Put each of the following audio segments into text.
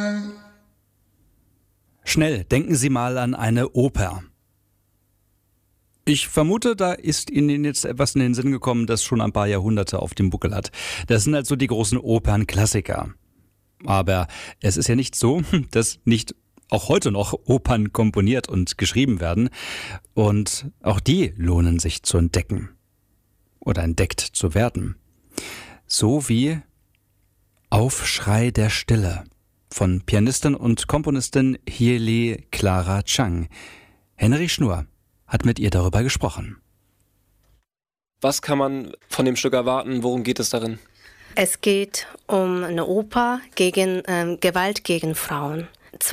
Schnell, denken Sie mal an eine Oper. Ich vermute, da ist Ihnen jetzt etwas in den Sinn gekommen, das schon ein paar Jahrhunderte auf dem Buckel hat. Das sind also die großen Opernklassiker. Aber es ist ja nicht so, dass nicht auch heute noch Opern komponiert und geschrieben werden. Und auch die lohnen sich zu entdecken. Oder entdeckt zu werden. So wie Aufschrei der Stille von Pianistin und Komponistin Hieli Clara Chang. Henry Schnur hat mit ihr darüber gesprochen. Was kann man von dem Stück erwarten? Worum geht es darin? Es geht um eine Oper gegen Gewalt gegen Frauen.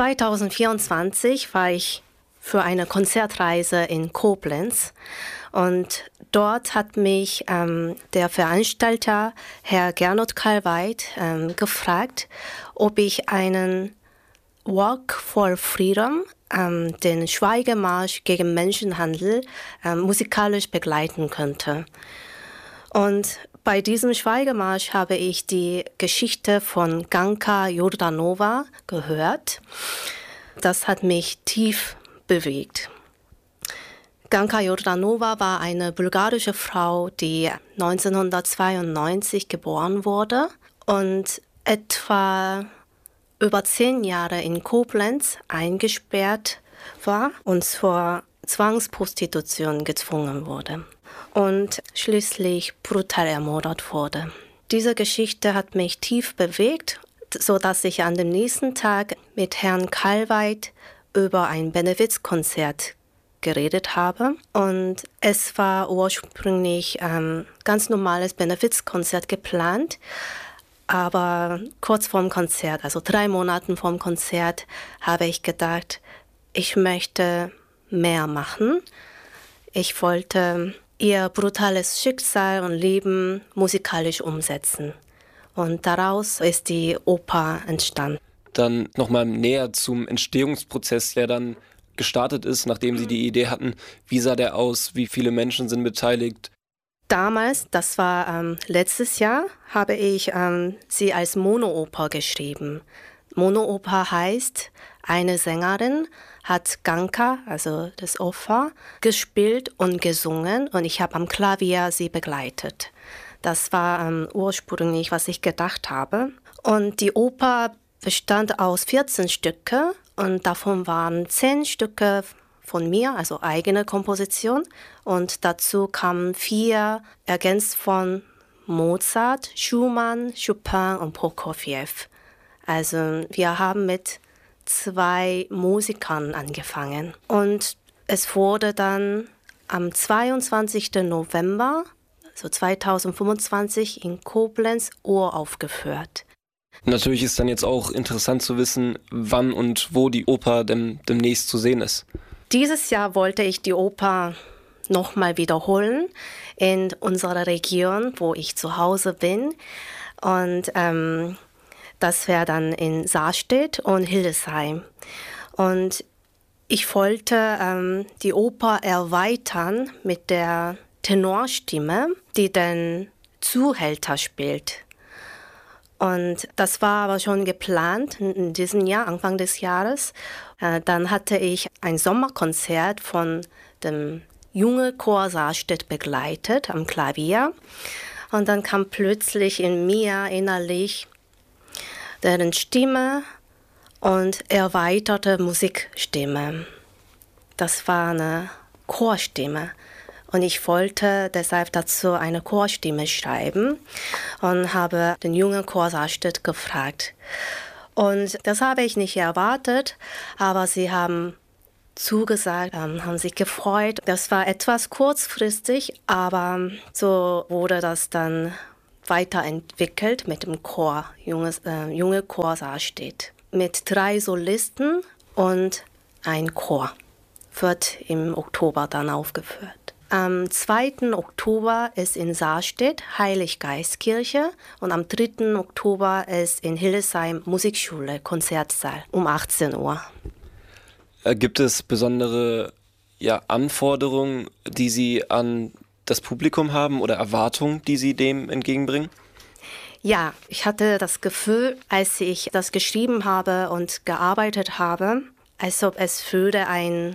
2024 war ich für eine Konzertreise in Koblenz und dort hat mich der Veranstalter, Herr Gernot Kalweit, gefragt, ob ich einen Walk for Freedom, den Schweigemarsch gegen Menschenhandel, musikalisch begleiten könnte. Und bei diesem Schweigemarsch habe ich die Geschichte von Ganka Jordanova gehört. Das hat mich tief bewegt. Ganka Jordanova war eine bulgarische Frau, die 1992 geboren wurde und etwa über 10 Jahre in Koblenz eingesperrt war und zur Zwangsprostitution gezwungen wurde und schließlich brutal ermordet wurde. Diese Geschichte hat mich tief bewegt, sodass ich an dem nächsten Tag mit Herrn Kalweit über ein Benefizkonzert geredet habe. Und es war ursprünglich ganz normales Benefizkonzert geplant, aber kurz vorm Konzert, also 3 Monate vorm Konzert, habe ich gedacht, ich möchte mehr machen. Ich wollte ihr brutales Schicksal und Leben musikalisch umsetzen. Und daraus ist die Oper entstanden. Dann nochmal näher zum Entstehungsprozess, der dann gestartet ist, nachdem Sie die Idee hatten. Wie sah der aus? Wie viele Menschen sind beteiligt? Damals, das war letztes Jahr, habe ich sie als Monooper geschrieben. Monooper heißt, eine Sängerin hat Ganka, also das Opfer, gespielt und gesungen und ich habe am Klavier sie begleitet. Das war ursprünglich, was ich gedacht habe. Und die Oper bestand aus 14 Stücke und davon waren 10 Stücke von mir, also eigene Komposition. Und dazu kamen 4 ergänzt von Mozart, Schumann, Chopin und Prokofjew. Also wir haben mit 2 Musikern angefangen. Und es wurde dann am 22. November, also 2025, in Koblenz uraufgeführt. Natürlich ist dann jetzt auch interessant zu wissen, wann und wo die Oper demnächst zu sehen ist. Dieses Jahr wollte ich die Oper nochmal wiederholen in unserer Region, wo ich zu Hause bin. Und das wäre dann in Sarstedt und Hildesheim. Und ich wollte die Oper erweitern mit der Tenorstimme, die den Zuhälter spielt. Und das war aber schon geplant in diesem Jahr, Anfang des Jahres. Dann hatte ich ein Sommerkonzert von dem Junge Chor Sarstedt begleitet am Klavier. Und dann kam plötzlich in mir innerlich deren Stimme und erweiterte Musikstimme. Das war eine Chorstimme. Und ich wollte deshalb dazu eine Chorstimme schreiben und habe den jungen Chor Sarstedt gefragt. Und das habe ich nicht erwartet, aber sie haben zugesagt, haben sich gefreut. Das war etwas kurzfristig, aber so wurde das dann weiterentwickelt mit dem Chor, junge Chor Sarstedt. Mit 3 Solisten und ein Chor wird im Oktober dann aufgeführt. Am 2. Oktober ist in Sarstedt Heiliggeistkirche und am 3. Oktober ist in Hildesheim Musikschule, Konzertsaal um 18 Uhr. Gibt es besondere Anforderungen, die Sie an das Publikum haben oder Erwartungen, die Sie dem entgegenbringen? Ja, ich hatte das Gefühl, als ich das geschrieben habe und gearbeitet habe, als ob es würde ein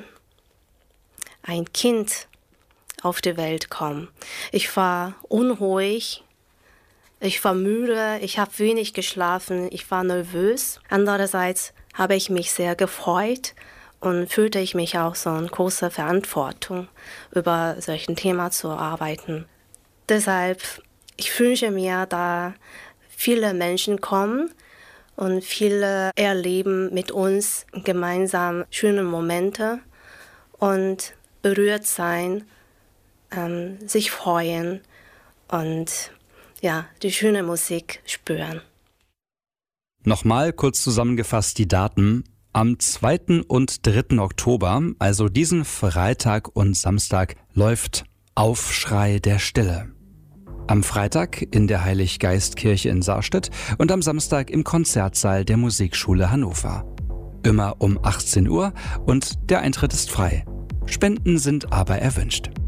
Kind auf die Welt kommen. Ich war unruhig, ich war müde, ich habe wenig geschlafen, ich war nervös. Andererseits habe ich mich sehr gefreut und fühlte ich mich auch so eine große Verantwortung, über solchen Thema zu arbeiten. Deshalb, ich wünsche mir, da viele Menschen kommen und viele erleben mit uns gemeinsam schöne Momente und berührt sein, sich freuen und ja, die schöne Musik spüren. Nochmal kurz zusammengefasst die Daten. Am 2. und 3. Oktober, also diesen Freitag und Samstag, läuft Aufschrei der Stille. Am Freitag in der Heiliggeistkirche in Sarstedt und am Samstag im Konzertsaal der Musikschule Hannover. Immer um 18 Uhr und der Eintritt ist frei. Spenden sind aber erwünscht.